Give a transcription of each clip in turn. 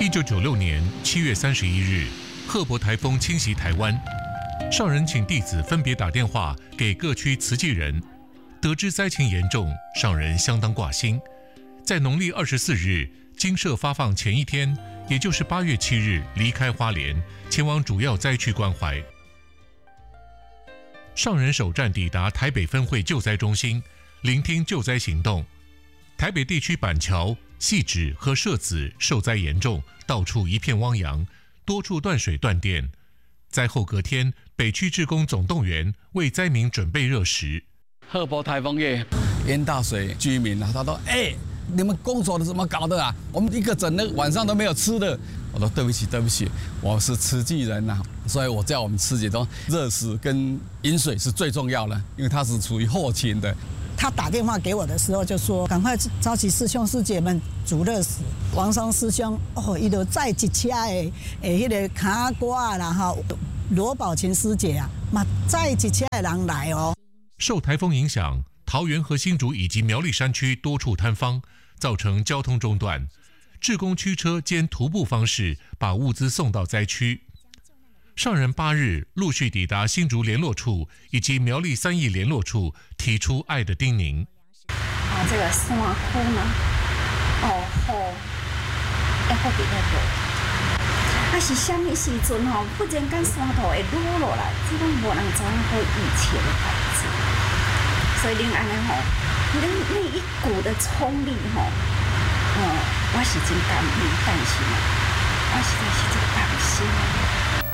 1996年7月31日，赫伯台风侵袭台湾，上人请弟子分别打电话给各区慈济人，得知灾情严重，上人相当挂心，在农历24日经社发放前一天，也就是8月7日离开花莲，前往主要灾区关怀。上人首站抵达台北分会救灾中心，聆听救灾行动。台北地区板桥、汐止和社子受灾严重，到处一片汪洋，多处断水断电。灾后隔天，北区志工总动员为灾民准备热食。 赫伯台风夜淹大水，居民他说：“你们工作的怎么搞的啊？我们一个整个晚上都没有吃的。”我说：“对不起，对不起，我是慈济人呐，所以我叫我们慈济中热食跟饮水是最重要的，因为它是属于后勤的。” 他打电话给我的时候就说：“赶快召集师兄师姐们煮热食。”王双师兄伊就载一车的迄个卡瓜啦哈，罗宝琴师姐啊，嘛载一车的人来哦。 受台风影响，桃园和新竹以及苗栗山区多处坍方，造成交通中断。志工驱车兼徒步方式把物资送到灾区。上人8日陆续抵达新竹联络处以及苗栗3义联络处，提出爱的叮咛。 这个山区呢，雨要搁比较大，是什么时阵忽然间山头会落落来，这拢无人知影好以前的代志。所以恁安尼恁那一股的冲力我是真感恩，但是呢，我实在是真担心。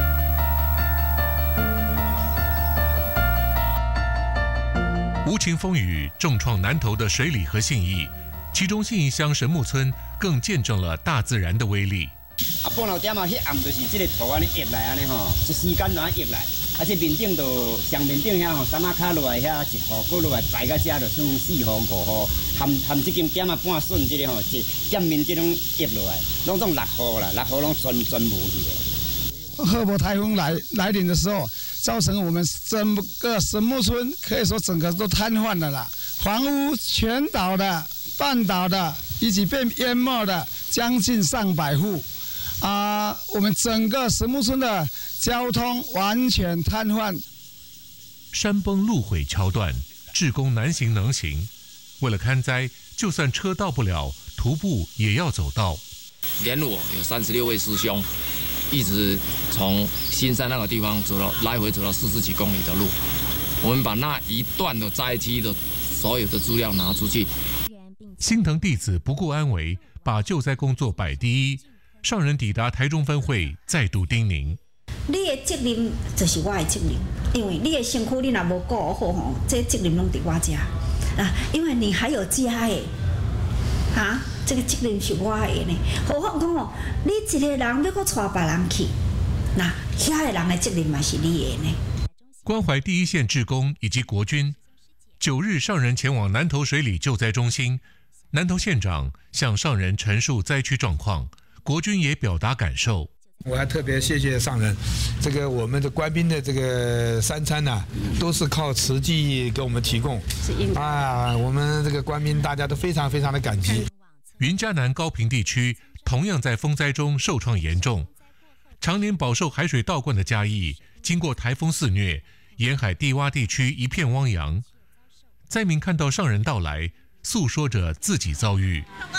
无情风雨重创南投的水里和信义，其中信义乡神木村更见证了大自然的威力。 半路点迄暗就是这个土安尼溢来安尼一时间就溢来，这面顶就上面顶遐山仔卡落来遐1号，过落来排到遮就算4号5号，含这间点半笋这个一点面这种溢落来，拢6号啦，6号拢全无去了。 赫伯台风来临的时候，造成我们整个神木村可以说整个都瘫痪了啦，房屋全倒的、半倒的，以及被淹没的将近100户，我们整个神木村的交通完全瘫痪。 山崩路毁桥断，志工难行能行。为了勘灾，就算车到不了，徒步也要走到。 连我有36位师兄。一直从新山那个地方来回走了40几公里的路，我们把那一段的灾区的所有的资料拿出去。 心疼弟子不顾安危，把救灾工作摆第一。上人抵达台中分会，再度叮咛： 你的责任就是我的责任，因为你的身躯你若无顾好这责任拢伫我遮因为你还有家的这个责任是我的呢。何况讲你一个人要搁带别人去，那遐个人的责任嘛是你的呢。 关怀第一线志工以及国军。9日，上人前往南投水里救灾中心，南投县长向上人陈述灾区状况，国军也表达感受。 我还特别谢谢上人，这个我们的官兵的这个3餐都是靠慈济给我们提供，我们这个官兵大家都非常非常的感激。 云嘉南高屏地区同样在风灾中受创严重，常年饱受海水倒灌的嘉义，经过台风肆虐，沿海低洼地区一片汪洋。灾民看到上人到来，诉说着自己遭遇。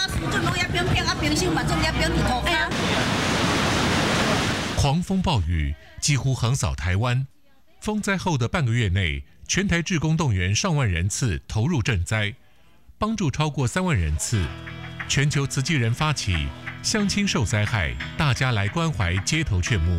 狂风暴雨几乎横扫台湾，风灾后的半个月内，全台志工动员上万人次投入赈灾，帮助超过3万人次。全球慈济人发起乡亲受灾害，大家来关怀，街头劝募。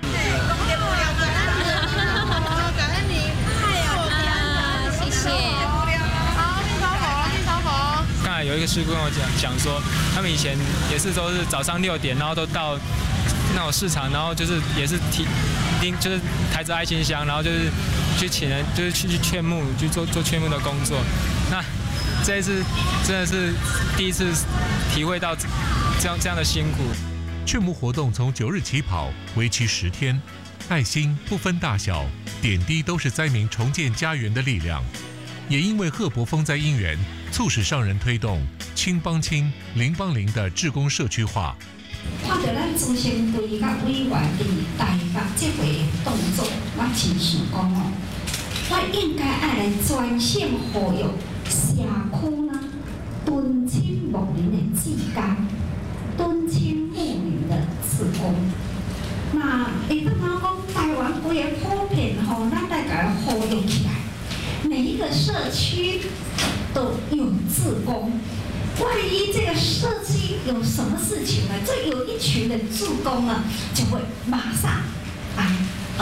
谢谢。好，立朝佛。刚才有一个师姑跟我讲说，他们以前也是都是早上6点，然后都到那种市场，然后就是也是就是抬着爱心箱，然后就是去请人，就是去劝募，去做劝募的工作。那这一次真的是第一次体会到这样的辛苦。 劝募活动从9日起跑，为期10天，爱心不分大小，点滴都是灾民重建家园的力量。也因为赫伯风灾因缘，促使上人推动亲帮亲、邻帮邻的志工社区化， 看到咱资深队甲委员伫台北这回动作，我真想讲哦，我应该爱来专心呼吁社区呢，敦亲睦邻的志工，敦亲睦邻的志工。那会当讲台湾规个普遍吼，咱大家呼吁起来，每一个社区都有志工。万一这个社区有什么事情呢，就有一群的志工呢，就会马上来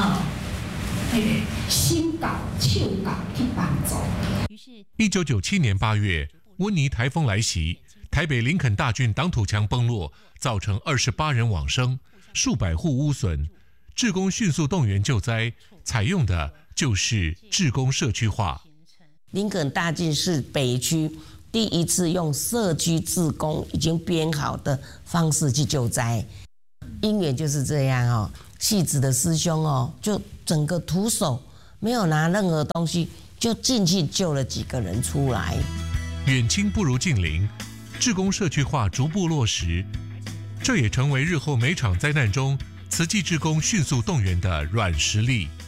心搞、手搞去帮助。 1997年8月，温妮台风来袭，台北林肯大郡挡土墙崩落，造成28人往生，数百户污损。志工迅速动员救灾，采用的就是志工社区化。 林肯大郡是北区第一次用社区志工已经编好的方式去救灾，因缘就是这样哦。戏子的师兄哦，就整个徒手没有拿任何东西，就进去救了几个人出来。 远亲不如近邻，志工社区化逐步落实，这也成为日后每场灾难中慈济志工迅速动员的软实力。